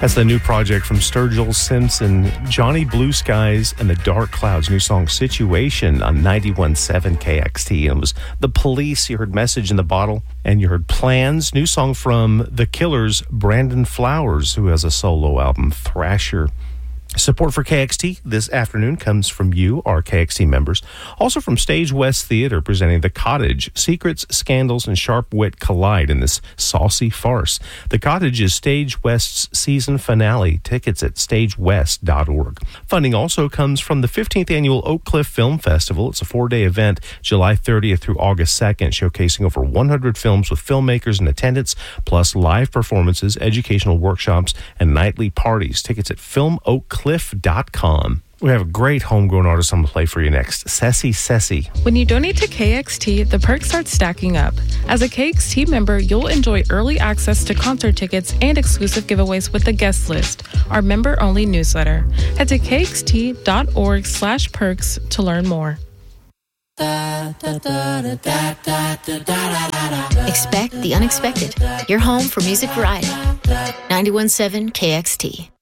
That's the new project from Sturgill Simpson, Johnny Blue Skies and the Dark Clouds. New song Situation on 91.7 KXT. And it was The Police. You heard Message in the Bottle. And you heard Plans. New song from The Killers, Brandon Flowers, who has a solo album, Thrasher. Support for KXT this afternoon comes from you, our KXT members. Also from Stage West Theater, presenting The Cottage. Secrets, scandals, and sharp wit collide in this saucy farce. The Cottage is Stage West's season finale. Tickets at stagewest.org. Funding also comes from the 15th Annual Oak Cliff Film Festival. It's a 4-day event, July 30th through August 2nd, showcasing over 100 films with filmmakers in attendance, plus live performances, educational workshops, and nightly parties. Tickets at filmoakcliff.com. We have a great homegrown artist I'm going to play for you next, Ceci. When you donate to KXT, the perks start stacking up. As a KXT member, you'll enjoy early access to concert tickets and exclusive giveaways with the guest list, our member-only newsletter. Head to kxt.org/perks to learn more. Expect the unexpected. You're home for music variety. 91.7 KXT.